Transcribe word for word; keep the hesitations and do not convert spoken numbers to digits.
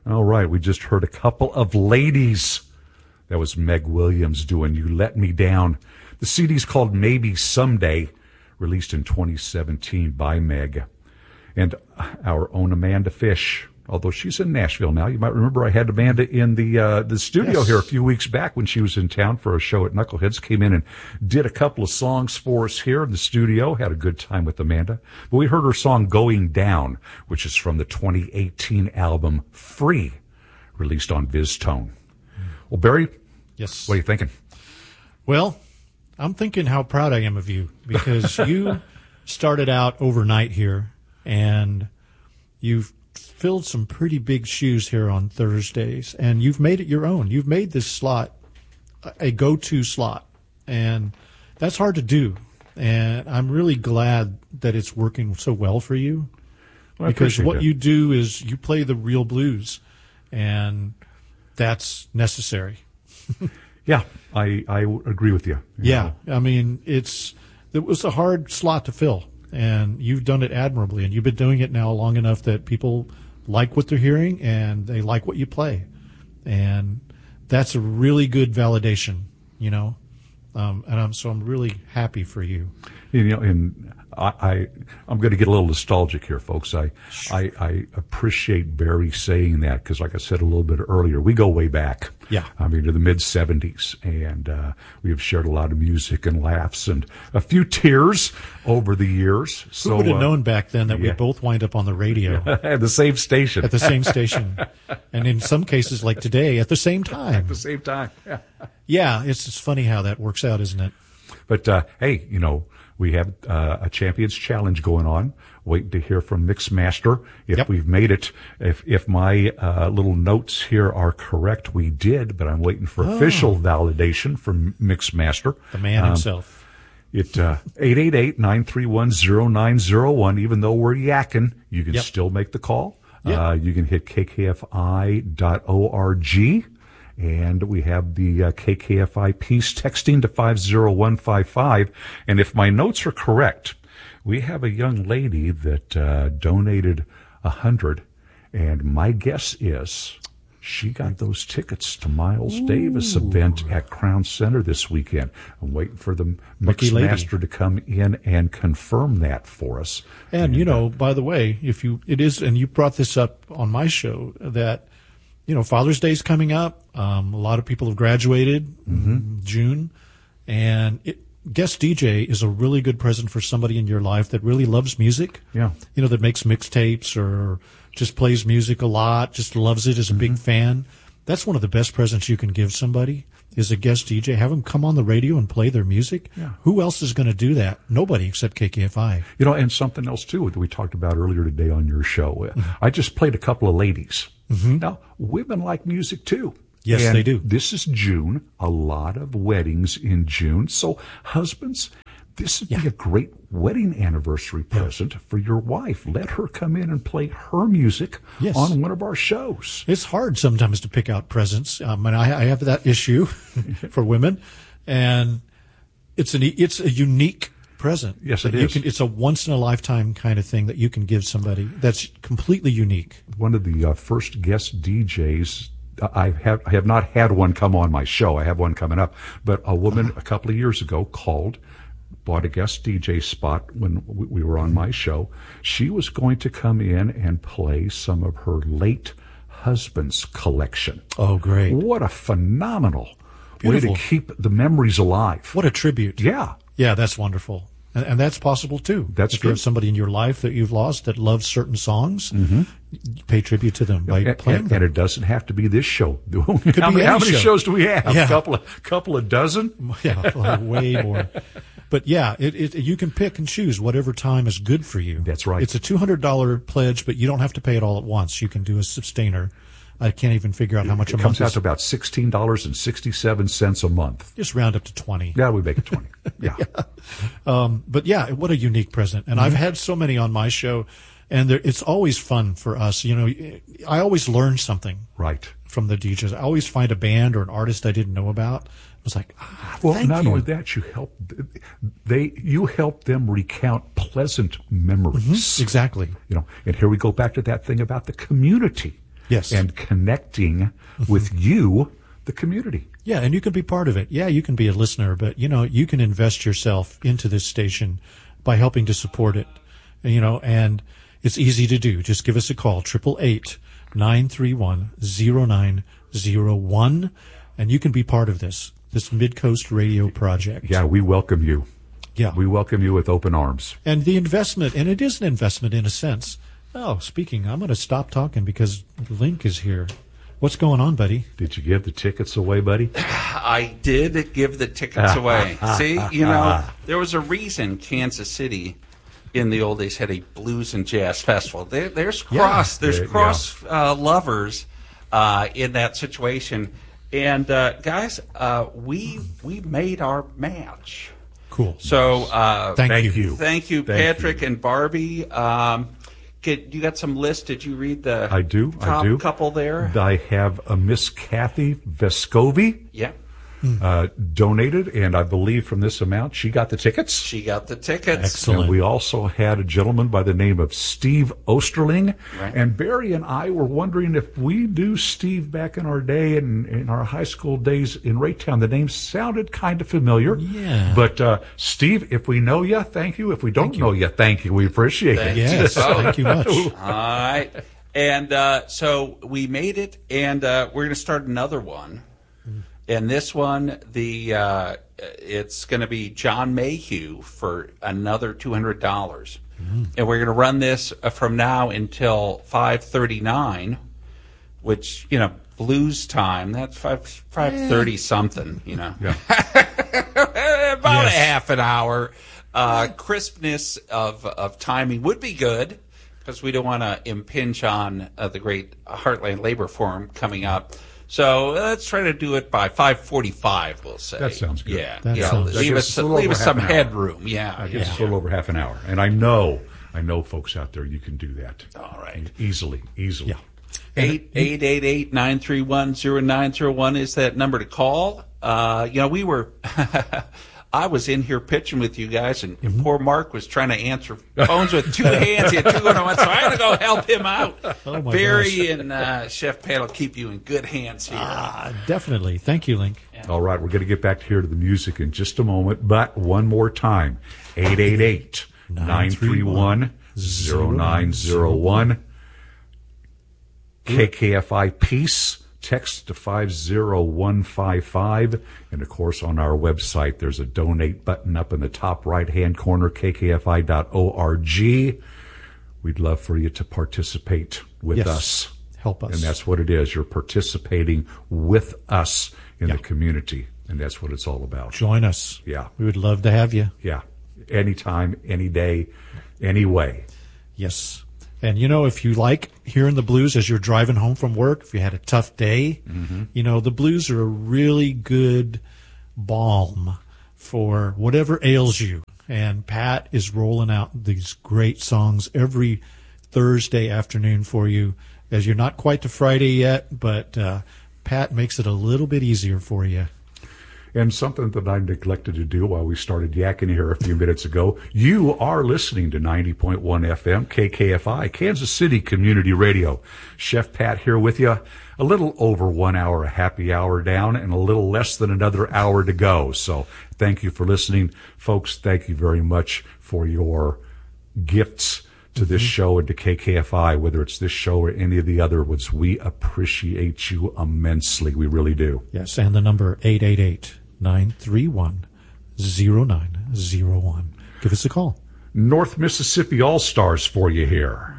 All right, we just heard a couple of ladies. That was Meg Williams doing You Let Me Down. The C D's called Maybe Someday, released in twenty seventeen by Meg. And our own Amanda Fish, although she's in Nashville now. You might remember I had Amanda in the uh, the studio Yes. here a few weeks back when she was in town for a show at Knuckleheads. Came in and did a couple of songs for us here in the studio. Had a good time with Amanda. But we heard her song Going Down, which is from the twenty eighteen album Free, released on VizTone. Well, Barry, Yes. what are you thinking? Well, I'm thinking how proud I am of you, because you started out overnight here, and you've filled some pretty big shoes here on Thursdays, and you've made it your own. You've made this slot a go-to slot, and that's hard to do. And I'm really glad that it's working so well for you, Well, I because appreciate what that. you do is you play the real blues, and that's necessary. Yeah, I, I agree with you. you Yeah, know. I mean, it's it was a hard slot to fill, and you've done it admirably, and you've been doing it now long enough that people like what they're hearing and they like what you play, and that's a really good validation, you know. Um, and I'm so I'm really happy for you. You know, and I, I I'm going to get a little nostalgic here, folks. I I, I appreciate Barry saying that, because, like I said a little bit earlier, we go way back. Yeah. I mean, to the mid seventies, and uh, we have shared a lot of music and laughs and a few tears over the years. So Who would have uh, known back then that yeah. we'd both wind up on the radio at the same station at the same station, and in some cases, like today, at the same time. at the same time. Yeah. Yeah, it's just funny how that works out, isn't it? But uh, hey, you know, we have uh, a Champions Challenge going on. Waiting to hear from Mixmaster if Yep. we've made it. If if my uh, little notes here are correct, we did. But I'm waiting for official validation from Mixmaster. The man Um, himself. It uh, eight eight eight, nine three one, zero nine zero one. Even though we're yakking, you can Yep. still make the call. Yep. Uh, you can hit k k f i dot org. And we have the uh, K K F I piece texting to five zero one five five. And if my notes are correct, we have a young lady that uh, donated a hundred. And my guess is she got those tickets to Miles Ooh. Davis event at Crown Center this weekend. I'm waiting for the Lucky lady. Mixmaster to come in and confirm that for us. And, you know, by the way, if you, it is, and you brought this up on my show, that, you know, Father's Day's coming up. Um, a lot of people have graduated in June, and it, guest D J is a really good present for somebody in your life that really loves music. Yeah. You know, that makes mixtapes or just plays music a lot, just loves it, is a big fan. That's one of the best presents you can give somebody, is a guest D J. Have them come on the radio and play their music. Yeah. Who else is going to do that? Nobody except K K F I. You know, and something else, too, that we talked about earlier today on your show. I just played a couple of ladies. Now, women like music, too. Yes, And they do. This is June. A lot of weddings in June. So, husbands, this would be a great wedding anniversary present for your wife. Let her come in and play her music Yes. on one of our shows. It's hard sometimes to pick out presents. Um, and I, I have that issue for women, and it's an it's a unique present. Yes, that it you is. Can, it's a once in a lifetime kind of thing that you can give somebody that's completely unique. One of the uh, first guest D Js. I have I have not had one come on my show. I have one coming up. But a woman a couple of years ago called, bought a guest D J spot when we we were on my show. She was going to come in and play some of her late husband's collection. Oh, great! What a phenomenal Beautiful. way to keep the memories alive. What a tribute! Yeah. Yeah, that's wonderful. And, and that's possible, too. That's if true. you have somebody in your life that you've lost that loves certain songs, you pay tribute to them by And, playing and, them. and it doesn't have to be this show. how be many, any how many show. shows do we have? Yeah. A couple of couple of dozen? Yeah, like way more. But yeah, it, it, you can pick and choose whatever time is good for you. That's right. It's a two hundred dollars pledge, but you don't have to pay it all at once. You can do a sustainer. I can't even figure out how much It a comes month out is. to about sixteen dollars and sixty-seven cents a month. Just round up to twenty. Yeah, we make it twenty. Yeah. Um, but yeah, what a unique present. And Mm-hmm. I've had so many on my show, and there, it's always fun for us. You know, I always learn something Right. from the D Js. I always find a band or an artist I didn't know about. I was like, ah, Well, thank not you. only that, you help they you help them recount pleasant memories. Exactly. You know, and here we go back to that thing about the community. Yes. and connecting with you, the community. Yeah, and you can be part of it. Yeah, you can be a listener, but, you know, you can invest yourself into this station by helping to support it, you know, and it's easy to do. Just give us a call, eight eight eight, nine three one, zero nine zero one, and you can be part of this, this Mid-Coast Radio project. Yeah, we welcome you. Yeah. We welcome you with open arms. And the investment, and it is an investment in a sense. Oh, speaking, I'm going to stop talking because Link is here. What's going on, buddy? Did you give the tickets away, buddy? I did give the tickets away. See, you know, there was a reason Kansas City in the old days had a blues and jazz festival. There, there's cross, Yeah. there's Yeah, cross uh, lovers uh, in that situation. And uh, guys, uh, we we made our match. Cool. So uh, Thank, Thank you. you. thank you, Thank Patrick you. and Barbie. Um, get, you got some lists? Did you read the I do. top I do. couple there? I have a Miss Kathy Vescovi Yeah. uh, donated, and I believe from this amount she got the tickets. She got the tickets. Excellent. And we also had a gentleman by the name of Steve Osterling. Right. And Barry and I were wondering if we knew Steve back in our day, in, in our high school days in Raytown. The name sounded kind of familiar. Yeah. But uh, Steve, if we know you, thank you. If we don't know you, thank you. We appreciate Thank it. you. Yes, thank you much. All right. And uh, so we made it, and uh, we're going to start another one. And this one, the uh, it's going to be John Mayhew for another two hundred dollars. Mm-hmm. And we're going to run this uh, from now until five thirty-nine, which, you know, blues time, that's five thirty something, you know. Yeah. About Yes. a half an hour. Uh, crispness of, of timing would be good because we don't want to impinge on uh, the great Heartland Labor Forum coming up. So let's try to do it by five forty-five, we'll say. That sounds good. Yeah. That yeah. sounds- leave That us, gives us a little leave over us half some an hour. headroom. Yeah. I guess yeah. it's a little over half an hour. And I know, I know folks out there, you can do that. All right. Easily, easily. Yeah. Eight eight eight eight nine three one zero nine zero one is that number to call. Uh, you know, we were. I was in here pitching with you guys, and, and poor Mark was trying to answer phones with two hands. He had two going on, so I had to go help him out. Oh, my Barry and uh, Chef Pat will keep you in good hands here. Ah, definitely. Thank you, Link. All right, we're going to get back here to the music in just a moment, but one more time, eight eight eight, nine three one, zero nine zero one. K K F I Peace, text to five zero one five five. And of course, on our website, there's a donate button up in the top right-hand corner, k k f i dot org. We'd love for you to participate with Yes. us. Help us. And that's what it is. You're participating with us in Yeah. the community. And that's what it's all about. Join us. Yeah. We would love to have you. Yeah. Anytime, any day, any way. Yes. And, you know, if you like hearing the blues as you're driving home from work, if you had a tough day, you know, the blues are a really good balm for whatever ails you. And Pat is rolling out these great songs every Thursday afternoon for you, as you're not quite to Friday yet, but uh, Pat makes it a little bit easier for you. And something that I neglected to do while we started yakking here a few minutes ago, you are listening to ninety point one F M, K K F I, Kansas City Community Radio. Chef Pat here with you. A little over one hour, a happy hour down, and a little less than another hour to go. So thank you for listening. Folks, thank you very much for your gifts to this show and to K K F I, whether it's this show or any of the other ones. We appreciate you immensely. We really do. Yes, and the number eight eight eight, nine three one, zero nine zero one. Give us a call. North Mississippi All-Stars for you here.